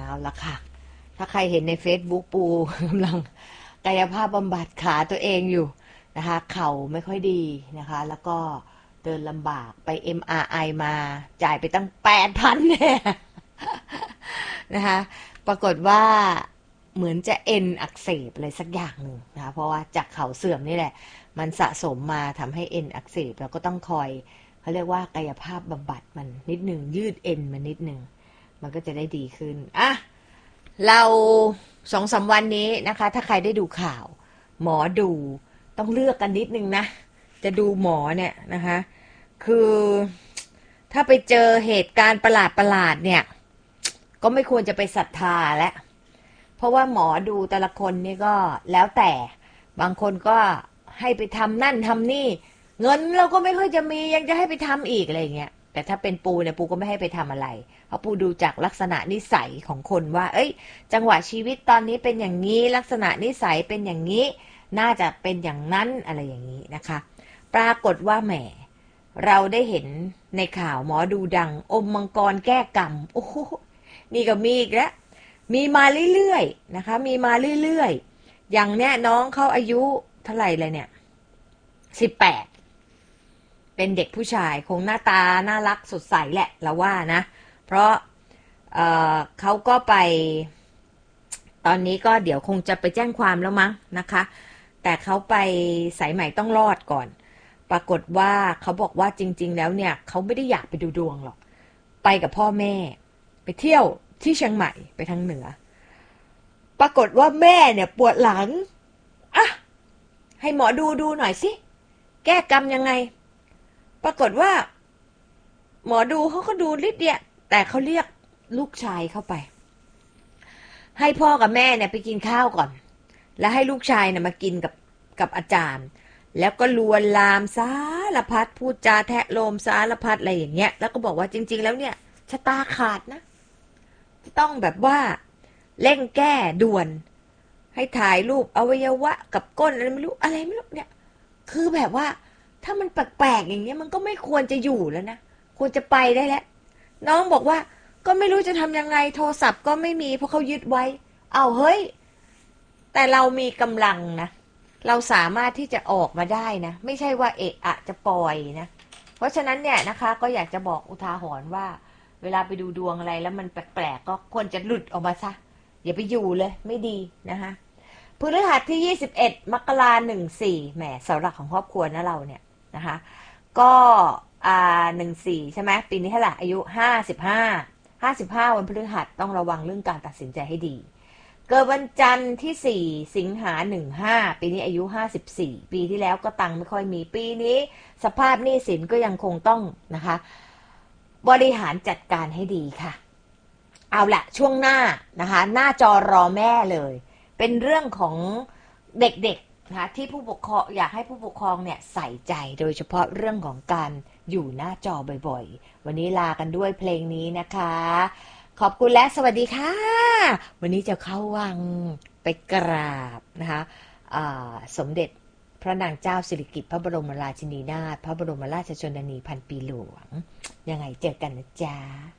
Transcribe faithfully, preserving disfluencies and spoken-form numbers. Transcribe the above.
เอาละค่ะถ้าใครเห็นใน เฟซบุ๊ก ปูกำลังกายภาพบำบัดขาตัวเองอยู่นะคะเข่าไม่ค่อยดีนะคะแล้วก็เดินลำบากไป เอ็ม อาร์ ไอ มาจ่ายไปตั้ง แปดพัน เนี่ยนะคะปรากฏว่าเหมือนจะเอ็นอักเสบอะไรสักอย่างหนึ่งนะคะเพราะว่าจากเข่าเสื่อมนี่แหละมันสะสมมาทำให้เอ็นอักเสบแล้วก็ต้องคอยเขาเรียกว่ากายภาพบำบัดมันนิดหนึ่งยืดเอ็นมันนิดหนึ่งมันก็จะได้ดีขึ้นอ่ะเราสองสามวันนี้นะคะถ้าใครได้ดูข่าวหมอดูต้องเลือกกันนิดนึงนะจะดูหมอเนี่ยนะคะคือถ้าไปเจอเหตุการณ์ประหลาดประหลาดเนี่ยก็ไม่ควรจะไปศรัทธาแล้วเพราะว่าหมอดูแต่ละคนนี่ก็แล้วแต่บางคนก็ให้ไปทำนั่นทำนี่เงินเราก็ไม่ค่อยจะมียังจะให้ไปทำอีกอะไรเงี้ยแต่ถ้าเป็นปูเนี่ยปูก็ไม่ให้ไปทำอะไรเพราะปูดูจากลักษณะนิสัยของคนว่าเอ้ยจังหวะชีวิตตอนนี้เป็นอย่างนี้ลักษณะนิสัยเป็นอย่างนี้น่าจะเป็นอย่างนั้นอะไรอย่างนี้นะคะปรากฏว่าแหมเราได้เห็นในข่าวหมอดูดังอมมังกรแก้กรรมโอ้โหนี่ก็มีอีกแล้วมีมาเรื่อยๆนะคะมีมาเรื่อยๆอย่างเนี้ยน้องเขาอายุเท่าไหร่เลยเนี่ยสิบแปดเป็นเด็กผู้ชายคงหน้าตาน่ารักสดใสแหละเราว่านะเพราะเอ่อเขาก็ไปตอนนี้ก็เดี๋ยวคงจะไปแจ้งความแล้วมั้งนะคะแต่เขาไปสายใหม่ต้องรอดก่อนปรากฏว่าเขาบอกว่าจริงๆแล้วเนี่ยเขาไม่ได้อยากไปดูดวงหรอกไปกับพ่อแม่ไปเที่ยวที่เชียงใหม่ไปทางเหนือปรากฏว่าแม่เนี่ยปวดหลังอ่ะให้หมอดูดูหน่อยสิแก้กรรมยังไงปรากฏว่าหมอดูเขาก็ดูนิดเดียวแต่เขาเรียกลูกชายเข้าไปให้พ่อกับแม่เนี่ยไปกินข้าวก่อนแล้วให้ลูกชายเนี่ยมากินกับกับอาจารย์แล้วก็ลวนลามสารพัดพูดจาแทะโลมสารพัดอะไรอย่างเงี้ยแล้วก็บอกว่าจริงๆแล้วเนี่ยชะตาขาดนะต้องแบบว่าเร่งแก้ด่วนให้ถ่ายรูปอวัยวะกับก้นอะไรไม่รู้อะไรไม่รู้เนี่ยคือแบบว่าถ้ามันแปลกๆอย่างเงี้ยมันก็ไม่ควรจะอยู่แล้วนะควรจะไปได้แล้วน้องบอกว่าก็ไม่รู้จะทำยังไงโทรศัพท์ก็ไม่มีเพราะเขายึดไว้เอาเฮ้ยแต่เรามีกำลังนะเราสามารถที่จะออกมาได้นะไม่ใช่ว่าเอะอะจะปล่อยนะเพราะฉะนั้นเนี่ยนะคะก็อยากจะบอกอุทาหรณ์ว่าเวลาไปดูดวงอะไรแล้วมันแปลกๆก็ควรจะหลุดออกมาซะอย่าไปอยู่เลยไม่ดีนะคะพฤหัสที่ยี่สิบเอ็ดมกราคมหนึ่งสี่แหมเสาหลักของครอบครัวนะเราเนี่ยนะคะก็อ่าหนึ่งสี่ใช่ไหมปีนี้เท่าไหร่อายุห้าสิบห้าห้าสิบห้าวันพฤหัสต้องระวังเรื่องการตัดสินใจให้ดีเกิดวันจันทร์ที่สี่สิงหาหนึ่งห้าปีนี้อายุห้าสิบสี่ปีที่แล้วก็ตังค์ไม่ค่อยมีปีนี้สภาพหนี้สินก็ยังคงต้องนะคะบริหารจัดการให้ดีค่ะเอาละช่วงหน้านะคะหน้าจอรอแม่เลยเป็นเรื่องของเด็กๆนะคะที่ผู้ปกครองอยากให้ผู้ปกครองเนี่ยใส่ใจโดยเฉพาะเรื่องของการอยู่หน้าจอบ่อยๆวันนี้ลากันด้วยเพลงนี้นะคะขอบคุณและสวัสดีค่ะวันนี้จะเข้าวังไปกราบนะคะสมเด็จพระนางเจ้าสิริกิติ์พระบรมราชินีนาถพระบรมราชชนนีพันปีหลวงยังไงเจอกันนะจ๊ะ